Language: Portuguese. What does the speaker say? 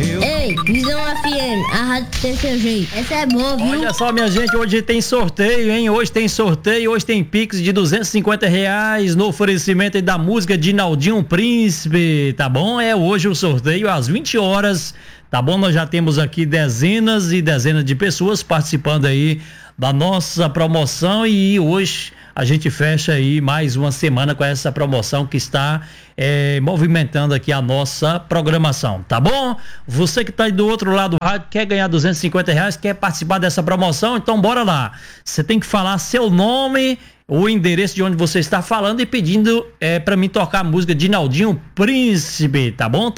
Ei, Visão FM, a rádio tem seu jeito. Essa é boa, viu? Olha só, minha gente, hoje tem sorteio, hein? Hoje tem sorteio, hoje tem Pix de R$250 no oferecimento aí da música de Naldinho Príncipe, tá bom? É hoje o sorteio às 20 horas, tá bom? Nós já temos aqui dezenas e dezenas de pessoas participando aí da nossa promoção e hoje a gente fecha aí mais uma semana com essa promoção que está movimentando aqui a nossa programação, tá bom? Você que está aí do outro lado do rádio, quer ganhar R$250, quer participar dessa promoção, então bora lá. Você tem que falar seu nome, o endereço de onde você está falando e pedindo para mim tocar a música de Naldinho Príncipe, tá bom?